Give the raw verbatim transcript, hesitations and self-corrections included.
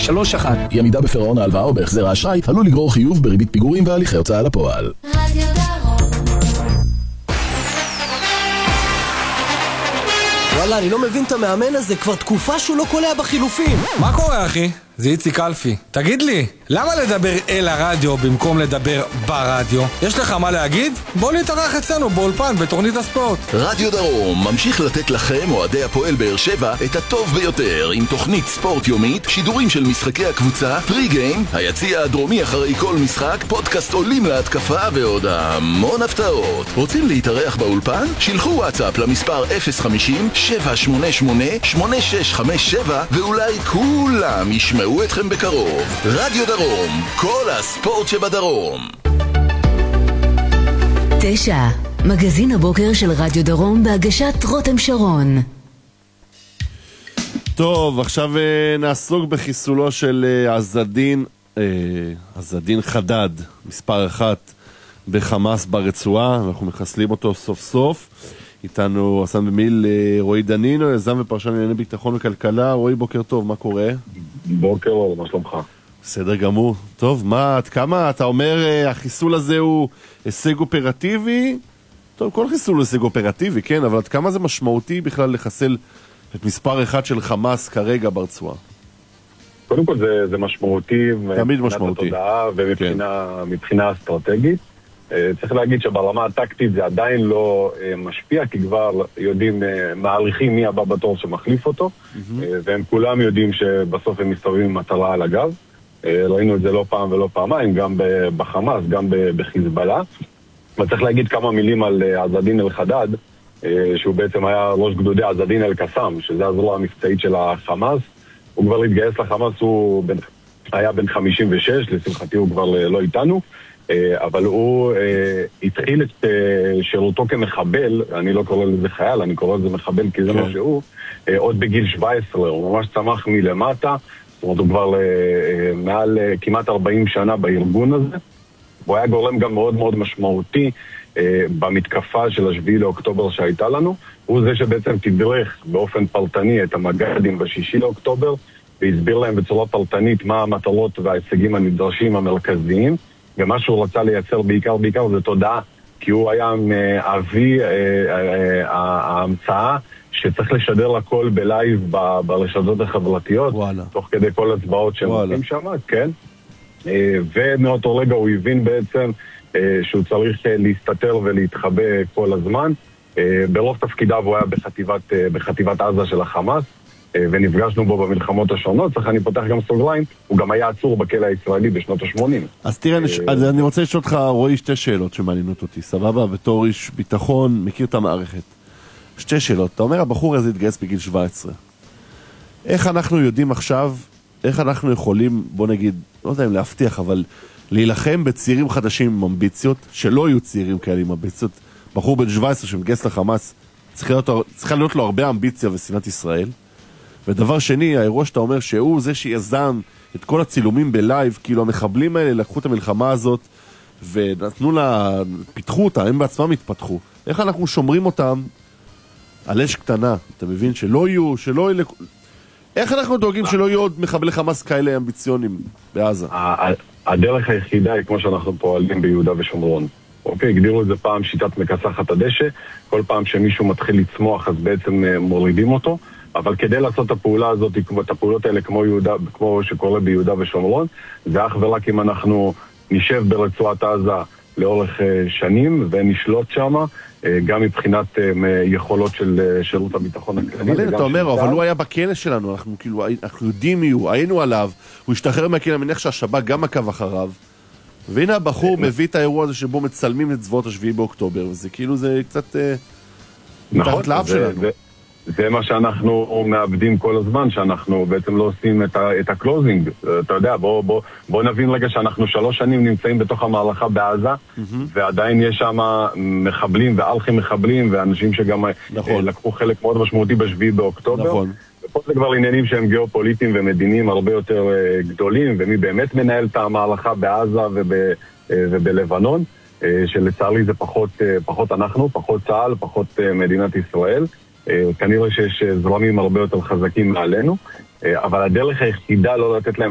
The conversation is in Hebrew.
שלוש אחת. אי עמידה בפירעון ההלוואה או בהחזר האשראי עלול לגרור חיוב בריבית פיגורים והליכי הוצאה לפועל. רדיו דרום. וואלה, אני לא מבין את המאמן הזה, כבר תקופה שהוא לא קולע בחילופים. מה קורה, אחי? זה איציק אלפי. תגיד לי, למה לדבר אל הרדיו במקום לדבר ברדיו? יש לך מה להגיד? בוא להתארח אצלנו באולפן בתוכנית הספורט. רדיו דרום ממשיך לתת לכם, אוהדי הפועל באר שבע, את הטוב ביותר עם תוכנית ספורט יומית, שידורים של משחקי הקבוצה, פרי גיים, היציע הדרומי אחרי כל משחק, פודקאסט עולים להתקפה ועוד המון הפתעות. רוצים להתארח באולפן? שילחו וואטסאפ למספר אפס חמישים שבע שמונה שמונה שמונה שש חמש שבע ואולי כולם ישמעו אתכם בקרוב. רדיו דרום, כל הספורט שבדרום. תשע, מגזין הבוקר של רדיו דרום בהגשת רותם שרון. טוב, עכשיו נעסוק בחיסולו של עזדין, עזדין חדד, מספר אחת בחמאס ברצועה. אנחנו מחסלים אותו סוף סוף. איתנו עשן במיל רועי דנינו, יזם ופרשן לענייני ביטחון וכלכלה. רועי, בוקר טוב, מה קורה? בוקר טוב, מה שלומך? בסדר גמור. טוב, מה, עד כמה אתה אומר החיסול הזה הוא הישג אופרטיבי? טוב, כל חיסול הוא הישג אופרטיבי, כן, אבל עד כמה זה משמעותי בכלל לחסל את מספר אחד של חמאס כרגע ברצועה? קודם כל זה, זה משמעותי. תמיד משמעותי. התודעה ומבחינה כן. מבחינה אסטרטגית. צריך להגיד שברמה הטקטית זה עדיין לא משפיע, כי כבר יודעים, מעריכים מי הבא בתור שמחליף אותו, mm-hmm. והם כולם יודעים שבסוף הם מסתובבים עם מטרה על הגב. ראינו את זה לא פעם ולא פעמיים, גם בחמאס, גם בחיזבאללה. וצריך להגיד כמה מילים על עזדין אל-חדד, שהוא בעצם היה ראש גדודי עזדין אל-קסאם, שזה הזרוע המבצעית של החמאס. הוא כבר התגייס לחמאס, הוא בן, היה בן חמישים ושש, לשמחתי הוא כבר לא איתנו. אבל הוא התחיל את שירותו כמחבל, אני לא קורא לזה חייל, אני קורא לזה מחבל כי זה מה שהוא, עוד בגיל שבע עשרה, הוא ממש צמח מלמטה, זאת אומרת הוא כבר מעל כמעט ארבעים שנה בארגון הזה, הוא היה גורם גם מאוד מאוד משמעותי במתקפה של השביעי לאוקטובר שהייתה לנו, הוא זה שבעצם תדרך באופן פרטני את המג"דים בשישי לאוקטובר, והסביר להם בצורה פרטנית מה המטרות וההישגים הנדרשים המרכזיים, ומה שהוא רצה לייצר בעיקר בעיקר זה תודעה, כי הוא היה אבי ההמצאה שצריך לשדר לכל בלייב ברשתות החברתיות, וואלה. תוך כדי כל הצבעות שהם עושים שם, כן. ומאותו רגע הוא הבין בעצם שהוא צריך להסתתר ולהתחבא כל הזמן. ברוב תפקידיו הוא היה בחטיבת, בחטיבת עזה של החמאס, ונפגשנו בו במלחמות השונות. צריך אני פותח גם סוגריים, הוא גם היה עצור בכלא הישראלי בשנות ה-שמונים. אז תראה, אז אני רוצה לשאול אותך, רועי, שתי שאלות שמעניינות אותי, סבבה? בתור איש ביטחון, מכיר את המערכת. שתי שאלות. אתה אומר, הבחור הזה התגייס בגיל שבע עשרה. איך אנחנו יודעים עכשיו, איך אנחנו יכולים, בוא נגיד, לא יודע אם להבטיח, אבל להילחם בצעירים חדשים עם אמביציות, שלא יהיו צעירים כאלה עם אמביציות. בחור בן שבע עשרה שמתגייס לחמאס, צריכה להיות, צריכה להיות לו הרבה אמביציה ושנאת ישראל. ודבר שני, האירוע שאתה אומר שהוא זה שיזם את כל הצילומים בלייב, כאילו המחבלים האלה לקחו את המלחמה הזאת ונתנו לה, פיתחו אותה, הם בעצמם התפתחו. איך אנחנו שומרים אותם על אש קטנה? אתה מבין? שלא יהיו, שלא יהיו... איך אנחנו דואגים שלא יהיו עוד מחבלי חמאס כאלה אמביציונים בעזה? הדרך היחידה היא כמו שאנחנו פועלים ביהודה ושומרון. אוקיי, הגדירו את זה פעם שיטת מכסחת הדשא, כל פעם שמישהו מתחיל לצמוח אז בעצם מורידים אותו. אבל כדי לעשות את הפעולה הזאת, את הפעולות האלה כמו, יהודה, כמו שקורה ביהודה ושומרון, זה אך ורק אם אנחנו נשב ברצועת עזה לאורך שנים ונשלוט שם, גם מבחינת יכולות של שירות הביטחון הכללי. אבל אתה אומר, אבל הוא היה בכנס שלנו, אנחנו כאילו, אנחנו יודעים מי הוא, היינו עליו, הוא השתחרר מהכנס, מניח שהשב"כ גם עקב אחריו, והנה הבחור מביא את האירוע הזה שבו מצלמים את צבאות השביעי באוקטובר, וזה כאילו זה קצת מתחת לאף שלנו. זה מה שאנחנו מאבדים כל הזמן, שאנחנו בעצם לא עושים את, ה- את הקלוזינג. אתה יודע, בוא, בוא, בוא נבין רגע שאנחנו שלוש שנים נמצאים בתוך המערכה בעזה, mm-hmm. ועדיין יש שם מחבלים ואלכים מחבלים, ואנשים שגם נכון. לקחו חלק מאוד משמעותי בשביעי באוקטובר. נכון. ופה זה כבר עניינים שהם גיאופוליטיים ומדיניים הרבה יותר uh, גדולים, ומי באמת מנהל את המערכה בעזה וב, uh, ובלבנון, uh, שלצערי זה פחות, uh, פחות אנחנו, פחות צה"ל, פחות uh, מדינת ישראל. כנראה שיש זרמים הרבה יותר חזקים מעלינו, אבל הדרך היחידה לא לתת להם